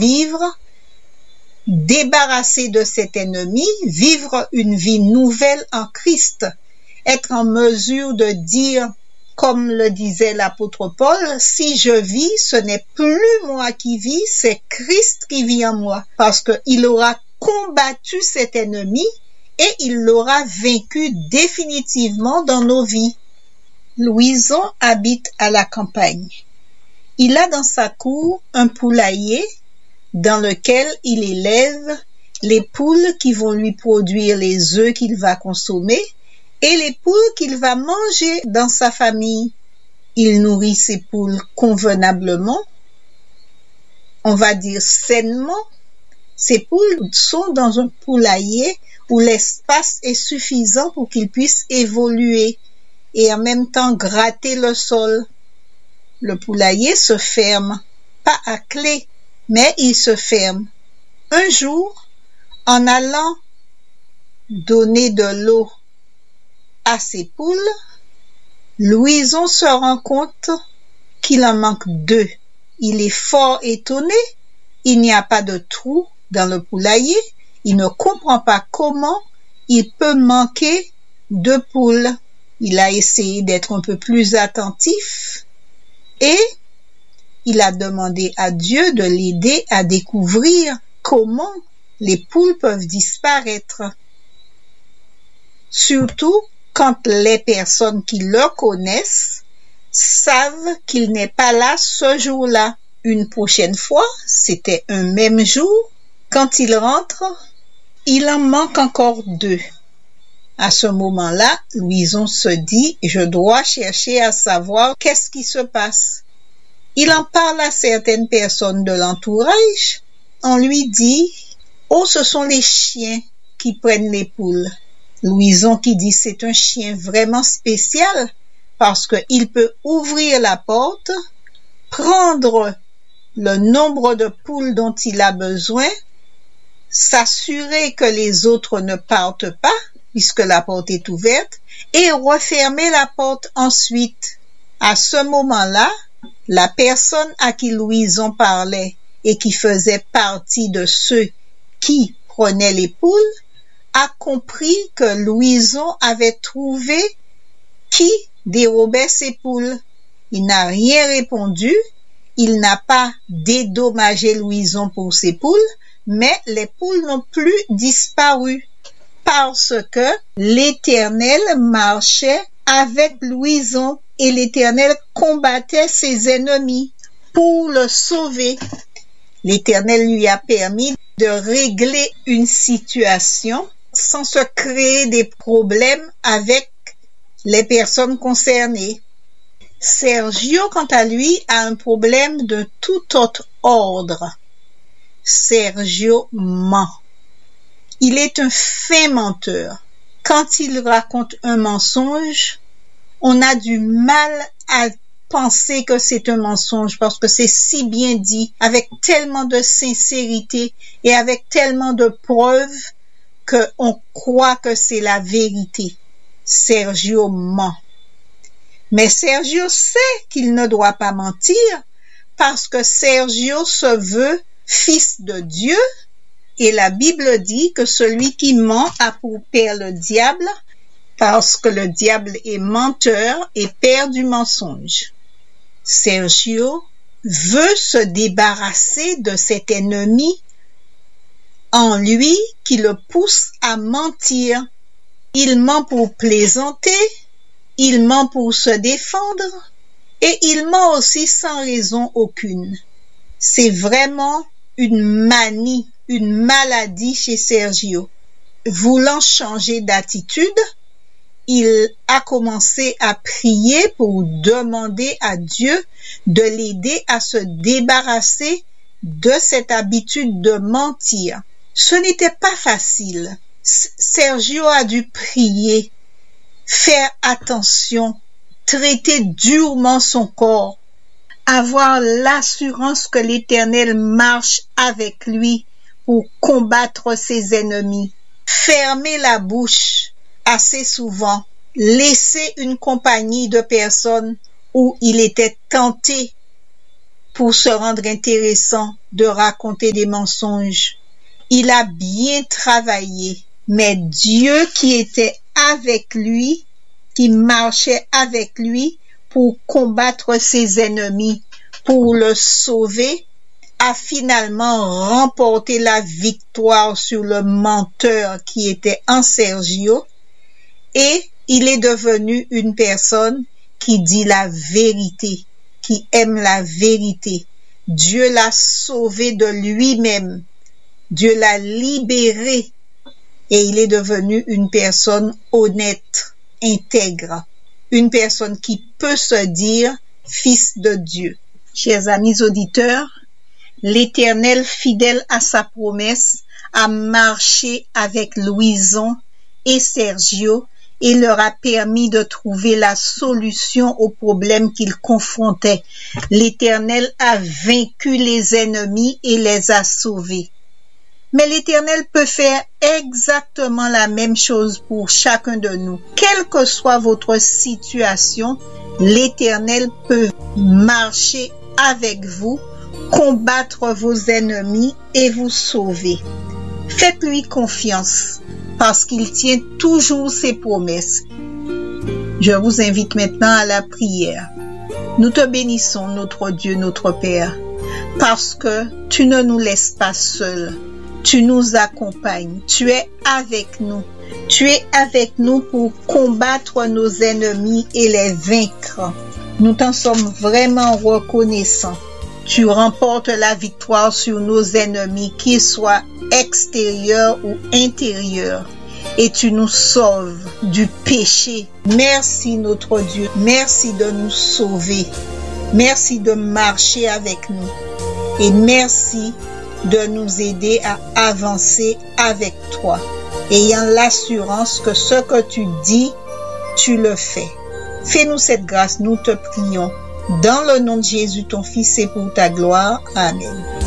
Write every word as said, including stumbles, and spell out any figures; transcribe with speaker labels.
Speaker 1: vivre, débarrasser de cet ennemi, vivre une vie nouvelle en Christ, être en mesure de dire, comme le disait l'apôtre Paul, si je vis, ce n'est plus moi qui vis, c'est Christ qui vit en moi, parce qu'il aura combattu cet ennemi et il l'aura vaincu définitivement dans nos vies. Louison habite à la campagne. Il a dans sa cour un poulailler dans lequel il élève les poules qui vont lui produire les œufs qu'il va consommer et les poules qu'il va manger dans sa famille. Il nourrit ses poules convenablement, on va dire sainement. Ces poules sont dans un poulailler où l'espace est suffisant pour qu'ils puissent évoluer et en même temps gratter le sol. Le poulailler se ferme, pas à clé, mais il se ferme. Un jour, en allant donner de l'eau à ses poules, Louison se rend compte qu'il en manque deux. Il est fort étonné, il n'y a pas de trou dans le poulailler, il ne comprend pas comment il peut manquer deux poules. Il a essayé d'être un peu plus attentif et il a demandé à Dieu de l'aider à découvrir comment les poules peuvent disparaître. Surtout quand les personnes qui le connaissent savent qu'il n'est pas là ce jour-là. Une prochaine fois, c'était un même jour, quand il rentre, il en manque encore deux. À ce moment-là, Louison se dit, je dois chercher à savoir qu'est-ce qui se passe. Il en parle à certaines personnes de l'entourage. On lui dit, oh, ce sont les chiens qui prennent les poules. Louison qui dit, c'est un chien vraiment spécial parce qu'il peut ouvrir la porte, prendre le nombre de poules dont il a besoin, s'assurer que les autres ne partent pas puisque la porte est ouverte et refermer la porte ensuite. À ce moment-là, la personne à qui Louison parlait et qui faisait partie de ceux qui prenaient les poules a compris que Louison avait trouvé qui dérobait ses poules. Il n'a rien répondu, il n'a pas dédommagé Louison pour ses poules, mais les poules n'ont plus disparu parce que l'Éternel marchait avec Louison et l'Éternel combattait ses ennemis pour le sauver. L'Éternel lui a permis de régler une situation sans se créer des problèmes avec les personnes concernées. Sergio, quant à lui, a un problème de tout autre ordre. Sergio ment. Il est un fin menteur. Quand il raconte un mensonge, on a du mal à penser que c'est un mensonge parce que c'est si bien dit, avec tellement de sincérité et avec tellement de preuves qu'on croit que c'est la vérité. Sergio ment. Mais Sergio sait qu'il ne doit pas mentir parce que Sergio se veut fils de Dieu et la Bible dit que celui qui ment a pour père le diable parce que le diable est menteur et père du mensonge. Sergio veut se débarrasser de cet ennemi en lui qui le pousse à mentir. Il ment pour plaisanter, il ment pour se défendre et il ment aussi sans raison aucune. C'est vraiment une manie, une maladie chez Sergio. Voulant changer d'attitude, il a commencé à prier pour demander à Dieu de l'aider à se débarrasser de cette habitude de mentir. Ce n'était pas facile. Sergio a dû prier, faire attention, traiter durement son corps, avoir l'assurance que l'Éternel marche avec lui pour combattre ses ennemis, fermer la bouche assez souvent, laisser une compagnie de personnes où il était tenté pour se rendre intéressant de raconter des mensonges. Il a bien travaillé, mais Dieu qui était avec lui, qui marchait avec lui pour combattre ses ennemis, pour le sauver, a finalement remporté la victoire sur le menteur qui était en Sergio, et il est devenu une personne qui dit la vérité, qui aime la vérité. Dieu l'a sauvé de lui-même. Dieu l'a libéré et il est devenu une personne honnête, intègre, une personne qui peut se dire fils de Dieu. Chers amis auditeurs, l'Éternel, fidèle à sa promesse, a marché avec Louison et Sergio et leur a permis de trouver la solution aux problèmes qu'ils confrontaient. L'Éternel a vaincu les ennemis et les a sauvés. Mais l'Éternel peut faire exactement la même chose pour chacun de nous. Quelle que soit votre situation, l'Éternel peut marcher avec vous, combattre vos ennemis et vous sauver. Faites-lui confiance parce qu'il tient toujours ses promesses. Je vous invite maintenant à la prière. Nous te bénissons, notre Dieu, notre Père, parce que tu ne nous laisses pas seuls. Tu nous accompagnes. Tu es avec nous. Tu es avec nous pour combattre nos ennemis et les vaincre. Nous t'en sommes vraiment reconnaissants. Tu remportes la victoire sur nos ennemis, qu'ils soient extérieurs ou intérieurs. Et tu nous sauves du péché. Merci notre Dieu. Merci de nous sauver. Merci de marcher avec nous. Et merci de nous aider à avancer avec toi, ayant l'assurance que ce que tu dis, tu le fais. Fais-nous cette grâce, nous te prions. Dans le nom de Jésus, ton Fils, et pour ta gloire. Amen.